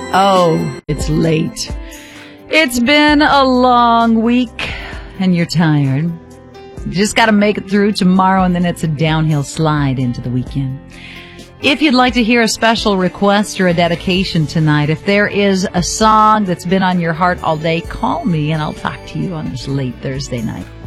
Oh, it's late. It's been a long week, and you're tired. You just got to make it through tomorrow, and then it's a downhill slide into the weekend. If you'd like to hear a special request or a dedication tonight, if there is a song that's been on your heart all day, call me, and I'll talk to you on this late Thursday night.